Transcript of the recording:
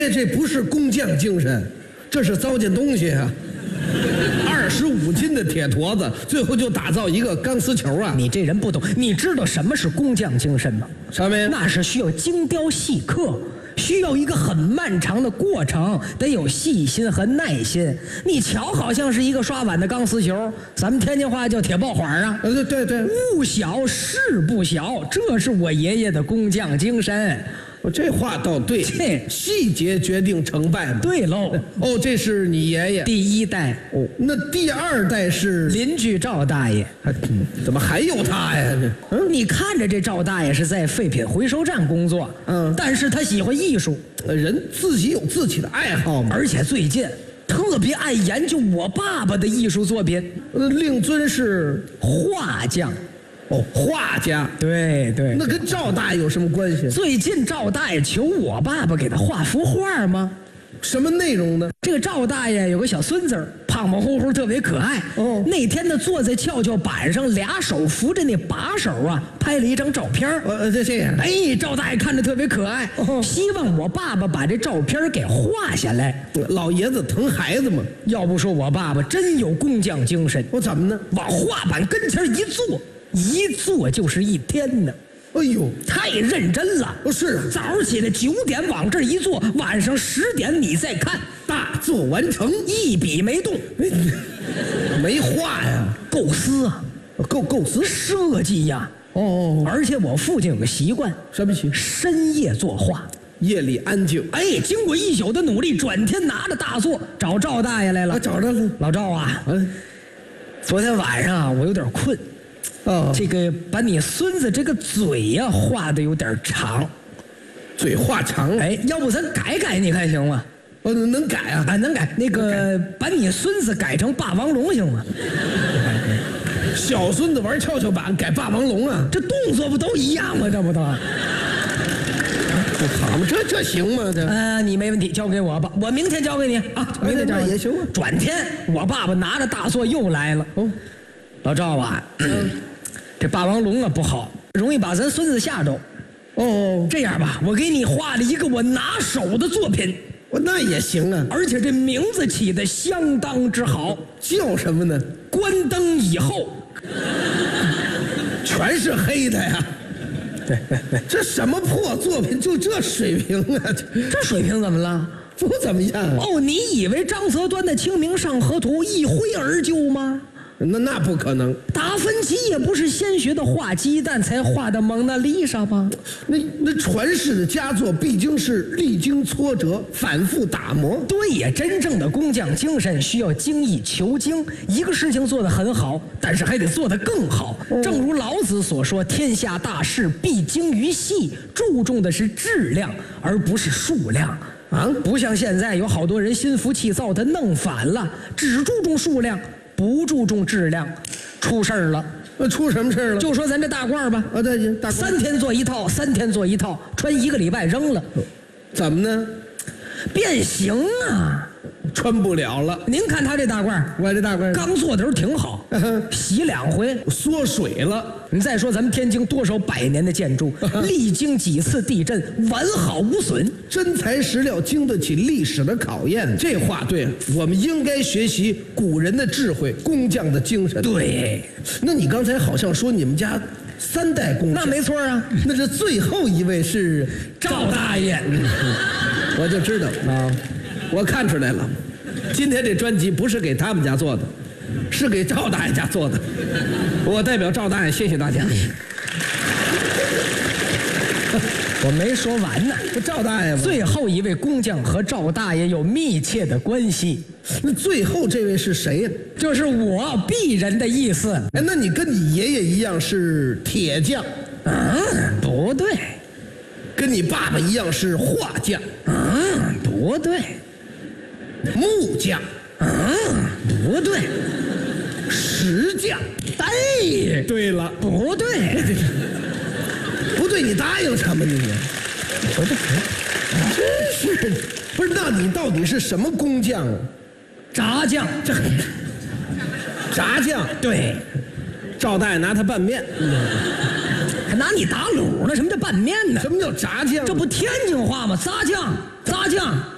这不是工匠精神，这是糟践东西啊！25斤的铁坨子，最后就打造一个钢丝球啊！ 你这人不懂，你知道什么是工匠精神吗？ 什么呀？ 那是需要精雕细刻，需要一个很漫长的过程，得有细心和耐心。你瞧，好像是一个刷碗的钢丝球，咱们天津话叫铁爆环啊。 对， 物小事不小，这是我爷爷的工匠精神。 这话倒对，细节决定成败嘛。 对喽。 哦，这是你爷爷第1代。 哦，那第2代是邻居赵大爷。 怎么还有他呀？ 你看着这赵大爷是在废品回收站工作，但是他喜欢艺术， 人自己有自己的爱好嘛。 而且最近特别爱研究我爸爸的艺术作品。 令尊是画匠。 哦，画家。 对， 那跟赵大爷有什么关系？ 最近赵大爷求我爸爸给他画幅画吗？ 什么内容呢？ 这个赵大爷有个小孙子，胖胖乎乎，特别可爱。哦，那天呢，坐在跷跷板上，俩手扶着那把手啊，拍了一张照片。 这样。 哎，赵大爷看着特别可爱，希望我爸爸把这照片给画下来。 老爷子疼孩子嘛。 要不说我爸爸真有工匠精神。 我怎么呢？ 往画板跟前一坐就是1天呢。 哎呦， 太认真了。 是啊， 早上起来9点往这一坐，晚上10点你再看， 大作完成， 一笔没动。 没画呀， 构思啊， 构思设计呀。而且我父亲有个习惯， 什么习惯？ 深夜作画， 夜里安静。 哎，经过1宿的努力，转天拿着大作找赵大爷来了。 找着了。 老赵啊，昨天晚上啊，我有点困。这个把你孙子这个嘴呀画的有点长， 嘴画长。 哎，要不咱改改，你看行吗？ 能改啊？ 能改。那个把你孙子改成霸王龙行吗？ 小孙子玩跷跷板改霸王龙啊？ 这动作不都一样吗？这不都？ 不好吗？这行吗？这你没问题，交给我吧，我明天交给你啊。明天交给你也行啊。 转天我爸爸拿着大作又来了。老赵啊，这霸王龙啊不好，容易把咱孙子吓着。这样吧，我给你画了一个我拿手的作品。 那也行啊， 而且这名字起得相当之好。 叫什么呢？ 关灯以后。 全是黑的呀。对，这什么破作品，就这水平啊？ 这水平怎么了？ 不怎么样啊。 你以为张择端的《清明上河图》一挥而就吗？ 那不可能。 达芬奇也不是先学的画鸡蛋才画的蒙娜丽莎吗？ 那传世的佳作必经是历经挫折，反复打磨。 对呀，真正的工匠精神需要精益求精。一个事情做得很好，但是还得做得更好。正如老子所说：“天下大事必精于细”，注重的是质量，而不是数量。不像现在有好多人心浮气躁，他弄反了，只注重数量，不注重质量，出事儿了。 出什么事儿了？ 就说咱这大褂吧。 对 ，3天做一套，3天做一套，穿1个礼拜扔了。 怎么呢？ 变形啊！ 穿不了了。 您看他这大褂， 我这大褂刚做的时候挺好，洗2回缩水了。 你再说咱们天津多少100年的建筑，历经几次地震，完好无损， 真材实料，经得起历史的考验。这话对，我们应该学习古人的智慧，工匠的精神。 对， 那你刚才好像说你们家3代工匠。 那没错啊。 那是最后一位是赵大爷。 我就知道啊，我看出来了，今天这专辑不是给他们家做的，是给赵大爷家做的。我代表赵大爷谢谢大家。 我没说完呢， 赵大爷吗？ 最后一位工匠和赵大爷有密切的关系。 那最后这位是谁呀？ 就是我鄙人的意思。 哎，那你跟你爷爷一样是铁匠？ 不对。 跟你爸爸一样是画匠？ 不对。 木匠？ 不对。 石匠？ 哎， 对了。 不对。 不对，你答应什么你？我这真是不是？那你到底是什么工匠啊？ 炸酱。 炸酱？ 对。 赵大爷拿他拌面。 还拿你打卤呢？什么叫拌面呢？ 什么叫炸酱？ 这不天津话吗？炸酱，炸酱。